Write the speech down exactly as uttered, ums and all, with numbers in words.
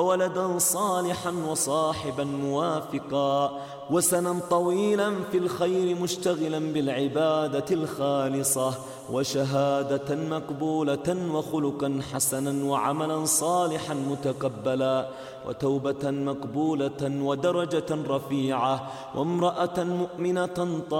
ولدا صالحا وصاحبا موافقا وسنا طويلا في الخير مشتغلا بالعبادة الخالصة وشهادة مقبولة وخلقا حسنا وعملا صالحا متقبلا وتوبة مقبولة ودرجة رفيعة وامرأة مؤمنة